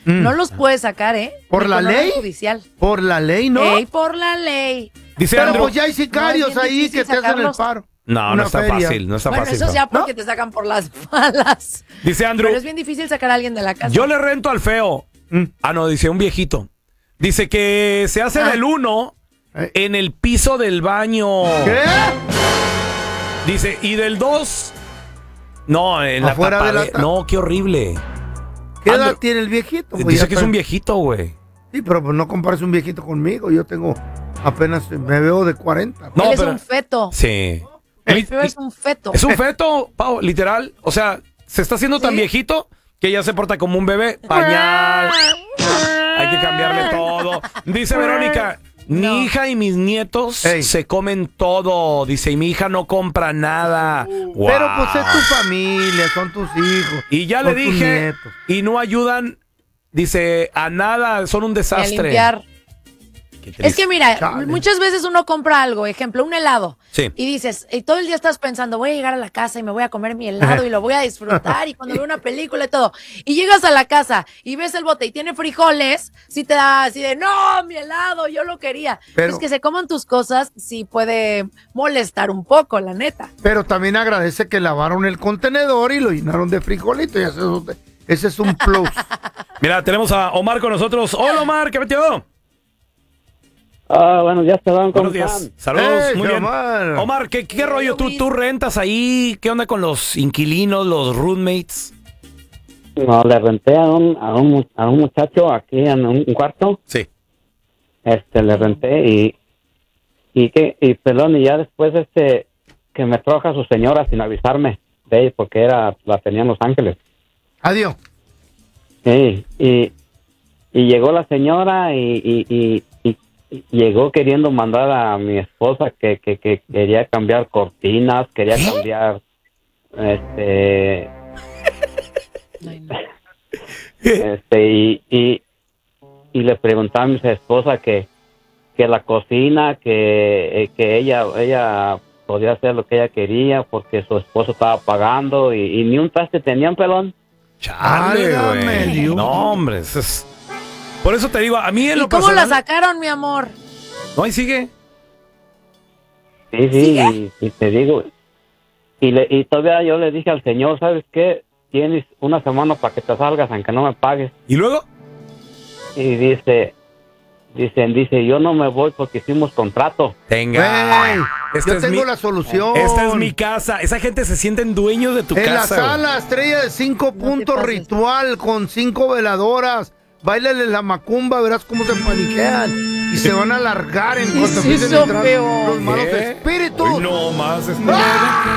No los puedes sacar, ¿Por la ley? Judicial. ¿Por la ley, no? Por la ley. Dice Pero Andrew, pues ya hay sicarios ahí que te hacen el paro. no está fácil, no está Bueno, fácil. eso ya porque te sacan por las malas. Dice Andrew, Pero es bien difícil sacar a alguien de la casa. yo le rento al feo. No, dice un viejito. Dice que se hace del 1 en el piso del baño. ¿Qué? Dice, y del 2, no, en la Afuera de la tapadera. No, qué horrible. ¿Qué edad Andrew, tiene el viejito? Pues dice ya que es está- un viejito, güey. Sí, pero pues no compares un viejito conmigo. Yo tengo apenas, me veo de 40. No, Él es pero- un feto. Sí. El feo es un feto. Es un feto, Pau, literal. O sea, se está haciendo tan viejito que ya se porta como un bebé. Pañal. Hay que cambiarle todo. Dice Verónica, mi hija y mis nietos se comen todo. Dice, y mi hija no compra nada. Wow. Pero pues es tu familia, son tus hijos. Y ya son le tus dije, nietos. y no ayudan, dice, a nada, son un Y a desastre. limpiar. Qué triste. Es que mira, Chale. muchas veces uno compra algo, ejemplo, un helado. Sí. Y dices, y todo el día estás pensando, voy a llegar a la casa y me voy a comer mi helado y lo voy a disfrutar y cuando veo una película y todo. Y llegas a la casa y ves el bote y tiene frijoles, si te da así de, no, mi helado, yo lo quería. Pero- Es que se coman tus cosas, sí puede molestar un poco, la neta. Pero también agradece que lavaron el contenedor y lo llenaron de frijolitos. Y ese es un plus. Mira, tenemos a Omar con nosotros. Hola, Omar, ¿qué metió? Bueno, ya se van con Buenos días. Saludos, ¡Ey, muy bien. Omar! Omar, ¿qué rollo? ¿Tú rentas ahí? ¿Qué onda con los inquilinos, los roommates? No, le renté a un muchacho aquí en un cuarto. Sí. Le renté y perdón, y ya después que me troja su señora sin avisarme de ella porque la tenía en Los Ángeles. Adiós. Sí, y llegó la señora y llegó queriendo mandar a mi esposa que quería cambiar cortinas, quería cambiar y le preguntaba a mi esposa que la cocina, que ella podía hacer lo que ella quería porque su esposo estaba pagando y ni un traste tenían, pelón. Chale, Válgame güey. Dios. No, hombre. Por eso te digo, a mí en ¿Y lo cómo la personal... sacaron, mi amor? No, ahí sigue. Sí, y te digo, y todavía yo le dije al señor, ¿sabes qué? Tienes una semana para que te salgas aunque no me pagues. ¿Y luego? Y dice, yo no me voy porque hicimos contrato. Tenga. Güey, Esta yo es tengo mi- la solución. Esta es mi casa. Esa gente se sienten dueños de tu En la casa. sala, estrella de 5 puntos pases. ritual con 5 veladoras. Báilale la macumba, verás cómo se paniquean. Y se van a alargar en cuanto Sí, empiecen a son entrar peor. los malos ¿Qué? espíritus. Hoy no más. ¡Ah!